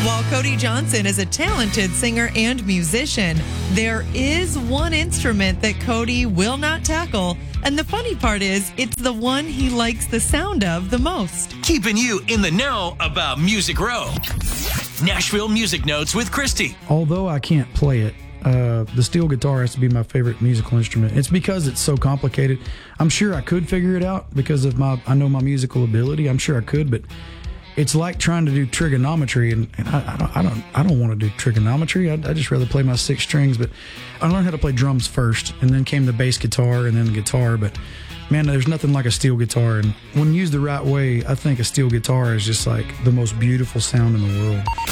While Cody Johnson is a talented singer and musician, there is one instrument that Cody will not tackle. And the funny part is, it's the one he likes the sound of the most. Keeping you in the know about Music Row. Nashville Music Notes with Christy. Although I can't play it, the steel guitar has to be my favorite musical instrument. It's because it's so complicated. I'm sure I could figure it out because of I know my musical ability. I'm sure I could, but it's like trying to do trigonometry, and I don't want to do trigonometry. I just rather play my 6 strings. But I learned how to play drums first, and then came the bass guitar, and then the guitar. But man, there's nothing like a steel guitar, and when used the right way, I think a steel guitar is just like the most beautiful sound in the world.